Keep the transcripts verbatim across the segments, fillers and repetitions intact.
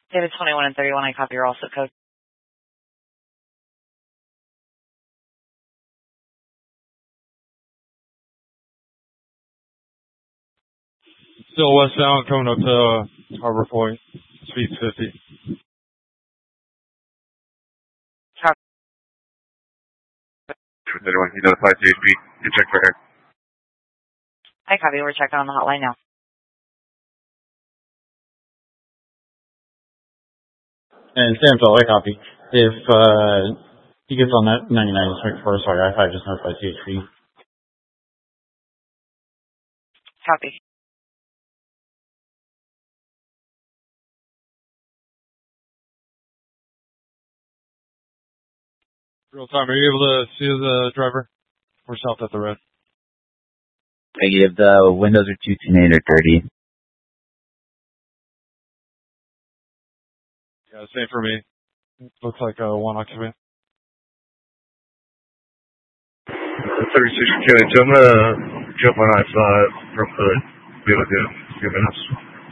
David twenty-one and thirty-one, I copy your all zip code. Still westbound, coming up to uh, Harbor Point, speed fifty. Copy. thirty-one, you notified C H P. You check for her. I copy. We're checking on the hotline now. And Samsel, I copy. If uh, he gets on that ninety-nine first, sorry, I five just notified C H P. Copy. Real time, are you able to see the driver? We're south at the red. Negative, the windows are two ten eight or thirty. Yeah, same for me. Looks like uh, one occupant. thirty-six K, so I'm gonna jump on I five from Hood. Be with you in a few minutes.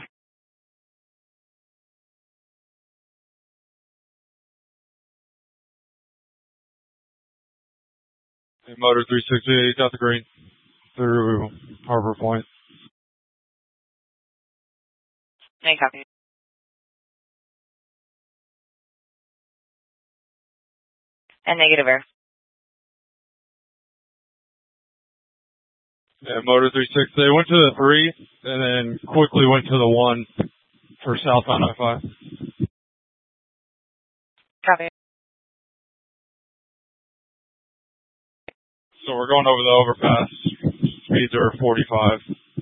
Hey, motor three sixty, got the green through Harbor Point. I copy. And negative air. Yeah, motor three sixty, they went to the three and then quickly went to the one for southbound I five. Copy. So we're going over the overpass. Speeds are forty-five.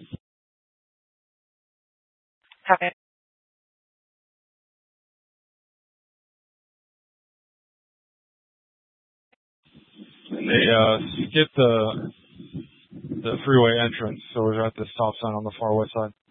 Copy. And they uh, skipped the the freeway entrance, so we're at the stop sign on the far west side.